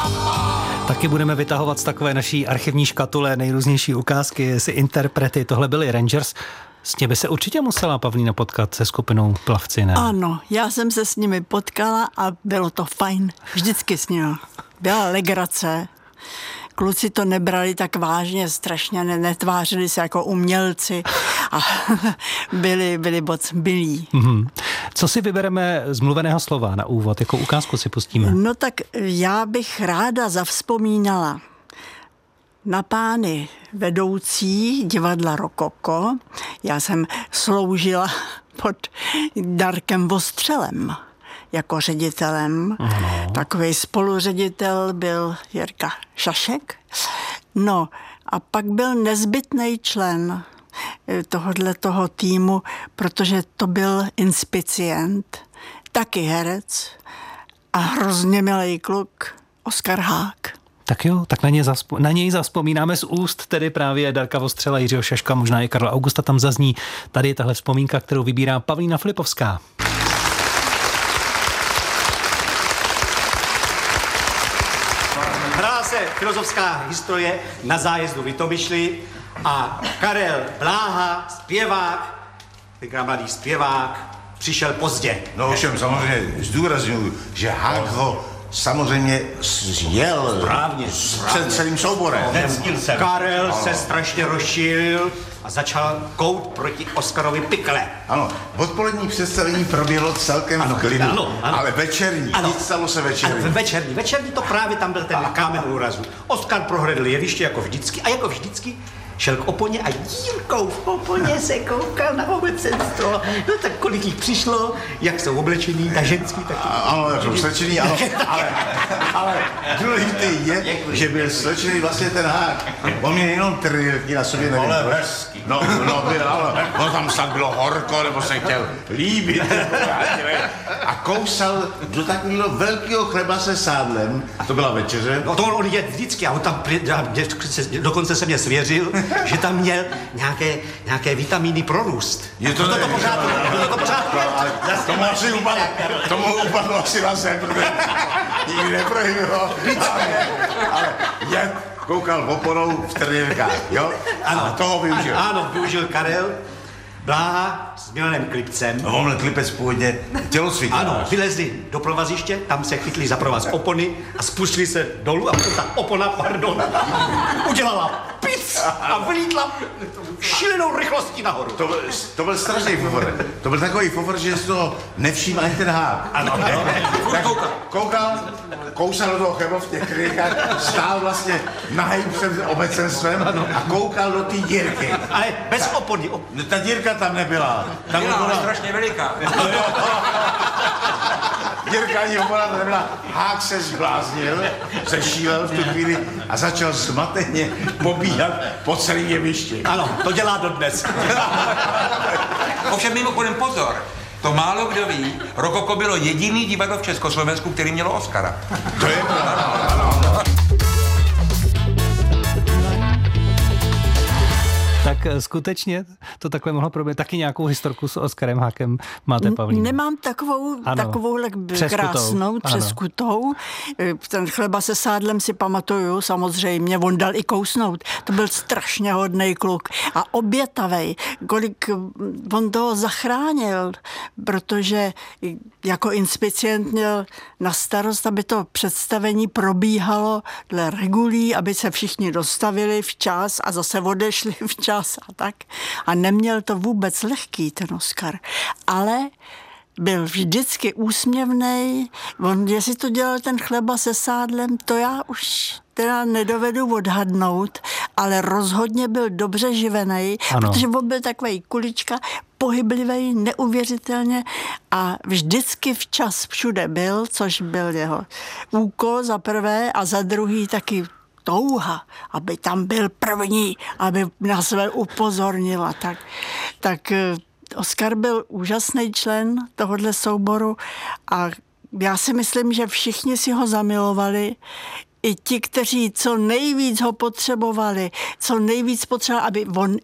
Taky budeme vytahovat z takové naší archivní škatule nejrůznější ukázky z interprety. Tohle byli Rangers. S těmi se určitě musela Pavlína potkat se skupinou Plavci, ne? Ano, já jsem se s nimi potkala a bylo to fajn. Vždycky s nimi. Byla legrace. Kluci to nebrali tak vážně, strašně netvářili se jako umělci a byli moc milí. Mm-hmm. Co si vybereme z mluveného slova na úvod? Jakou ukázku si pustíme? No tak já bych ráda zavzpomínala na pány vedoucí divadla Rokoko. Já jsem sloužila pod Darkem Vostřelem jako ředitelem. Ano. Takový spoluředitel byl Jirka Šašek. No a pak byl nezbytný člen toho týmu, protože to byl inspicient, taky herec a hrozně milý kluk Oskar Hák. Tak jo, tak na něj zavzpomínáme z úst tedy právě Darka Vostřela, Jiřího Šaška, možná i Karla Augusta tam zazní. Tady je tahle vzpomínka, kterou vybírá Pavlína Filipovská. Hrála se filozofská historie na zájezdu v Litomyšli a Karel Bláha, zpěvák, tenkrát mladý zpěvák, přišel pozdě. No ovšem samozřejmě zdůrazňuji, že Hák ho samozřejmě jel Správně. před celým souborem. Karel se strašně rozšířil a začal kout proti Oskarovi Pikle. Ano, odpolední představení proběhlo celkem v klidu, ano. Ale večerní, nic stalo se večerní. Večerní to právě tam byl ten kámen úrazu. Oskar prohlédl jeviště jako vždycky a jako vždycky šel k oponě a Jirkou v oponě se koukal na obecenstvo. No tak kolik jich přišlo, jak jsou oblečení, ta ženský taky. Ano, jak jsou slečený, ano, ale důležitý je, že byl slečený vlastně ten Hák. On měl jenom trenýrky na sobě, nevím. Ale hezký. No, on tam snad bylo horko, nebo se chtěl líbit. A kousal do takového velkého chleba se sádlem, to byla večeře. No to on je vždycky a on tam dokonce se mě svěřil, že tam měl nějaké vitamíny pro růst. Je to pořád. Tomu upadlo asi na zem, protože nikdy neprohybilo. Ale koukal oponou v trenýrkách, jo? Ano, a toho využil. Ano, využil Karel Bláha s Milanem Klipcem. No, on byl Klipec původně tělocvik. Ano, vylezli do provaziště, tam se chytli za provaz opony a spustili se dolů a potom ta opona, udělala pic a vylítla šílenou rychlostí nahoru. To byl strašný fofr. To byl takový fofr, že z toho nevšiml ani ten Hák. Ano. Koukal, kousal do toho chleba v těch krychách, stál vlastně nahej před obecenstvem a koukal do té dírky. Ale bez opony. Ta dírka tam nebyla. Tam byla strašně veliká. Dírka ani opona tam nebyla. Hák se zbláznil, zešílel v tu chvíli a začal zmateně pobíhat po celém jevišti. Ano, to dělá dodnes. Ovšem mimochodem pozor, to málo kdo ví, Rokoko bylo jediný divadlo v Československu, který mělo Oscara. To je pravda. Tak skutečně to takhle mohlo proběhnout. Taky nějakou historku s Oskarem Hákem máte, Pavlína? Nemám takovou krásnou, třeskutou. Ten chleba se sádlem si pamatuju, samozřejmě, on dal i kousnout. To byl strašně hodnej kluk a obětavej, kolik on toho zachránil, protože jako inspicient měl na starost, aby to představení probíhalo dle regulí, aby se všichni dostavili včas a zase odešli včas a tak. A neměl to vůbec lehký, ten Oskar. Ale byl vždycky úsměvnej. On, jestli to dělal ten chleba se sádlem, to já už teda nedovedu odhadnout, ale rozhodně byl dobře živenej, protože on byl takovej kulička, pohyblivý, neuvěřitelně a vždycky včas všude byl, což byl jeho úkol za prvé a za druhý taky touha, aby tam byl první, aby nás upozornil a tak Oskar byl úžasný člen tohohle souboru a já si myslím, že všichni si ho zamilovali, i ti, kteří co nejvíc ho potřebovali, aby on